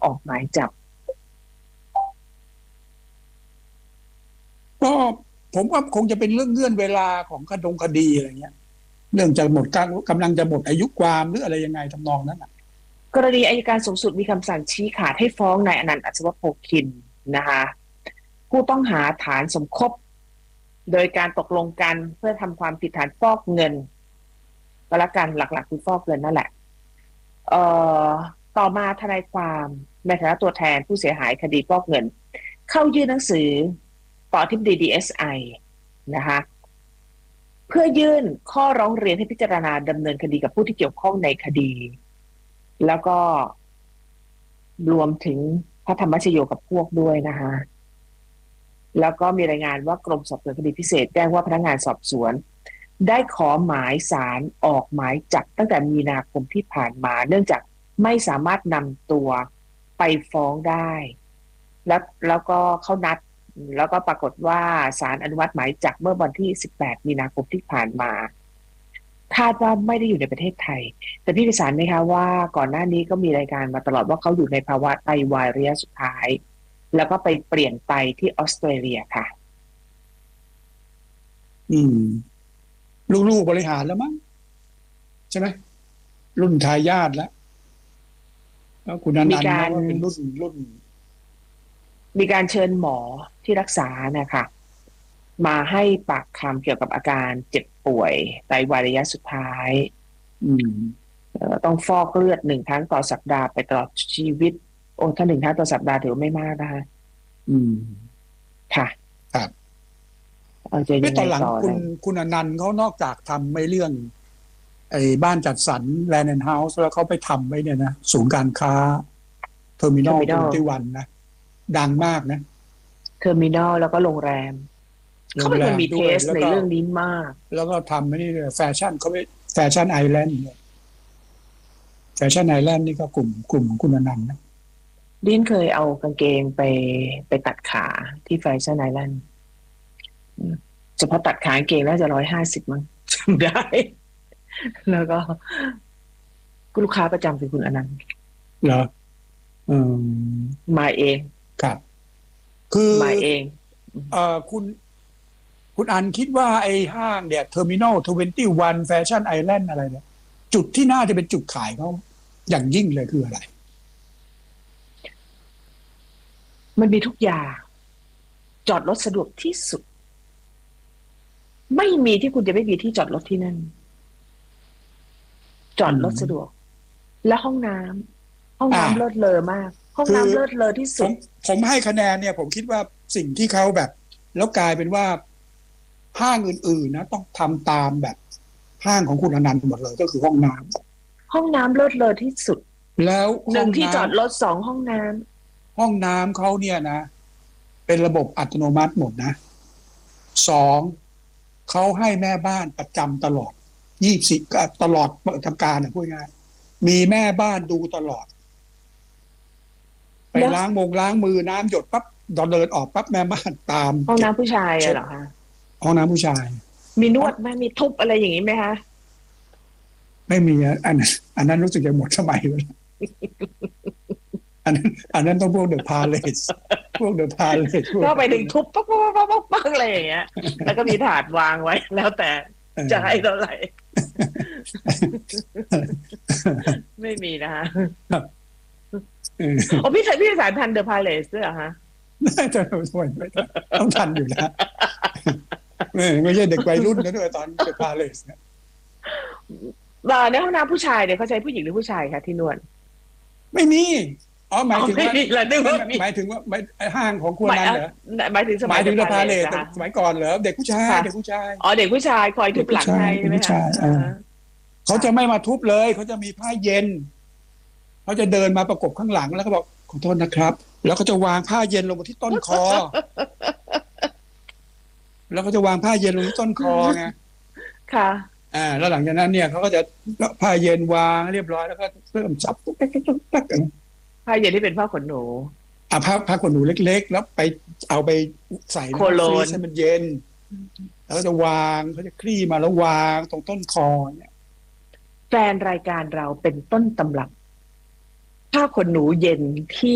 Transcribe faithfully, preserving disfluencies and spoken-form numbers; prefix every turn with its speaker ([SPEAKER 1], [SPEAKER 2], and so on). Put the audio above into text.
[SPEAKER 1] ออกหมายจับ
[SPEAKER 2] ก็ผมว่าคงจะเป็นเรื่องเงื่อนเวลาของคดงคดีอะไรเงี้ยเรื่องจะหมดการกำลังจะหมดอายุความหรืออะไรยังไงทำนองนั้นอ่ะ
[SPEAKER 1] กรณีอัยการสูงสุดมีคำสั่งชี้ขาดให้ฟ้องนายอนันต์ อัศวโพคินนะคะผู้ต้องหาฐานสมคบโดยการตกลงกันเพื่อทำความผิดฐานฟอกเงินก็แล้วกันหลักๆคือฟอกเงินนั่นแหละเอ่อต่อมาทนายความในฐานะตัวแทนผู้เสียหายคดีฟอกเงินเข้ายื่นหนังสือต่ออธิบดี ดี เอส ไอ นะคะเพื่อยื่นข้อร้องเรียนให้พิจารณาดำเนินคดีกับผู้ที่เกี่ยวข้องในคดีแล้วก็รวมถึงพระธรรมชโยกับพวกด้วยนะคะแล้วก็มีรายงานว่ากรมสอบสวนคดีพิเศษแจ้งว่าพนักงานสอบสวนได้ขอหมายศาลออกหมายจับตั้งแต่มีนาคมที่ผ่านมาเนื่องจากไม่สามารถนำตัวไปฟ้องได้แล้วแล้วก็เขานัดแล้วก็ปรากฏว่าศาลอนุมัติหมายจับเมื่อวันที่สิบแปดมีนาคมที่ผ่านมาคาดว่าไม่ได้อยู่ในประเทศไทยแต่พี่พิสารไหมคะว่าก่อนหน้านี้ก็มีรายการมาตลอดว่าเขาอยู่ในภาวะไตวายระยะสุดท้ายแล้วก็ไปเปลี่ยนไตที่ออสเตรเลียค่ะ
[SPEAKER 2] อืมลูกๆบริหารแล้วมั้งใช่ไหมรุ่นทายาทแล้วแล้วคุณอนันต์เขาก็เป็นรุ่นรุ่น
[SPEAKER 1] มีการเชิญหมอที่รักษานะคะมาให้ปากคำเกี่ยวกับอาการเจ็บป่วยไตวายระยะสุดท้าย
[SPEAKER 2] อืม
[SPEAKER 1] ต้องฟอกเลือดหนึ่งครั้งต่อสัปดาห์ไปตลอดชีวิตโอ้ถ้าหนึ่งครั้งต่อสัปดาห์ถือว่าไม่มากนะคะ
[SPEAKER 2] อืม
[SPEAKER 1] ค่ะ
[SPEAKER 2] ครับ
[SPEAKER 1] เอาใจยังไง
[SPEAKER 2] ตอนหลัง
[SPEAKER 1] ต่อ
[SPEAKER 2] คุณคุณอนันต์เขานอกจากทำไม่เรื่องไอ้บ้านจัดสรรแลนด์แอนด์เฮาส์แล้วเขาไปทำไว้เนี่ยนะศูนย์การค้าเทอร์มินอลทเวนตี้วันนะดังมากนะ
[SPEAKER 1] เทอร์มินอลแล้วก็โรงแรมเขาเป็นคนมีเทสในเรื่องนี้มาก
[SPEAKER 2] แล้วก็ทำไม่นี่แฟชั่นเขาไปแฟชั่นไอแลนด์เนี่ยแฟชั่นไอแลนด์นี่ก็กลุ่มกลุ่มของคุณอนันต์นะ
[SPEAKER 1] ดินเคยเอากางเกงไปไปตัดขาที่แฟชั่นไอแลนด์เฉพาะตัดขากางเกงน่าจะร้อยห้าสิบมั้งจำได้แล้วก็ลูกค้าประจำคือคุณอนันต์
[SPEAKER 2] เหรออืม
[SPEAKER 1] มาเอง
[SPEAKER 2] ครับคือ
[SPEAKER 1] มาเอง
[SPEAKER 2] เอ่อคุณคุณอันคิดว่าไอ้ห้างเนี่ยเทอร์มินอลทเวนตี้วันแฟชั่นไอแลนด์อะไรเนี่ยจุดที่น่าจะเป็นจุดขายเขาอย่างยิ่งเลยคืออะไร
[SPEAKER 1] มันมีทุกอย่างจอดรถสะดวกที่สุดไม่มีที่คุณจะไม่มีที่จอดรถที่นั่นจอดรถสะดวกและห้องน้ำห้องน้ำเลิศเลอมากห้องน้ำเลิศเลอที่สุด
[SPEAKER 2] ผมให้คะแนนเนี่ยผมคิดว่าสิ่งที่เขาแบบแล้วกลายเป็นว่าห้างอื่นๆนะต้องทำตามแบบห้างของคุณอนันต์หมดเลยก็คือห้องน้
[SPEAKER 1] ำห้องน้ำเลิศเลอที่สุด
[SPEAKER 2] แล้ว
[SPEAKER 1] หนึ่งที่จอดรถสองห้องน้
[SPEAKER 2] ำห้องน้ำเขาเนี่ยนะเป็นระบบอัตโนมัติหมดนะสองเขาให้แม่บ้านประจำตลอดยี่สิบสี่ตลอดทำการนะพูดง่ายมีแม่บ้านดูตลอดไปล้างมงล้างมือน้ำหยดปั๊บดอนเดินออกปั๊บแม่บ้านตาม
[SPEAKER 1] ห้องน้ำผู้ชายเหรอคะ
[SPEAKER 2] ห้องน้ำผู้ชาย
[SPEAKER 1] มีนวดไหมมีทุบอะไรอย่างนี้ไหมคะ
[SPEAKER 2] ไม่มีอันอันนั้นรู้สึกจะหมดสมัยแล้วอันนั้นอันนั้นต้องพวกเดอะพาเลสพวกเดอะพาเลส
[SPEAKER 1] ก็ไปถึงทุบปั๊บปั๊บปั๊บปั๊บปั๊บอะไรอย่างเงี้ยแล้วก็มีถาดวางไว้แล้วแต่จะให้เท่าไหร่ไม่มีนะคะโอ้พี่ชายพี่สารทันเดอะพาเลสด้วยเหรอฮะ
[SPEAKER 2] น่าจะสวยไม่ต้องทันอยู่นะไม่ใช่เด็กวัยรุ่นนะด้วยตอนเดอะพาเลสเนี่ย
[SPEAKER 1] ในห้องน้ำผู้ชายเนี่ยเขาใช้ผู้หญิงหรือผู้ชายคะที่นวด
[SPEAKER 2] ไม่มีอ๋อหมายถึงว่าหมายถึงว่าห้างของคุณนั้นเหรอ
[SPEAKER 1] หมายถึงสมัย
[SPEAKER 2] เดอะพาเลสสมัยก่อนเหรอเด็กผู้ชายเด็กผู้ชาย
[SPEAKER 1] อ๋อเด็กผู้ชายคอยทุบหลังให้ใช่ไหมคะ
[SPEAKER 2] เขาจะไม่มาทุบเลยเขาจะมีผ้าเย็นเขาจะเดินมาประกบข้างหลังแล้วก็บอกขอโทษนะครับแล้วก็จะวางผ้าเย็นลงมาที่ต้นคอแล้วก็จะวางผ้าเย็นลงที่ต้นคอไง
[SPEAKER 1] ค่ะ
[SPEAKER 2] อ่าแล้วหลังจากนั้นเนี่ยเขาก็จะผ้าเย็นวางเรียบร้อยแล้วก็เริ่มจับตุ๊กตุ๊กตุ๊กตุ๊ก
[SPEAKER 1] ผ้าเย็นที่เป็นผ้าขนหนู
[SPEAKER 2] อ่าผ้าผ้าขนหนูเล็กๆแล้วไปเอาไปใส่ในฟรีซให้มันเย็นแล้วจะวางเขาจะคลี่มาแล้ววางตรงต้นคอเนี่ย
[SPEAKER 1] แฟนรายการเราเป็นต้นตำรับผ้าขนหนูเย็นที่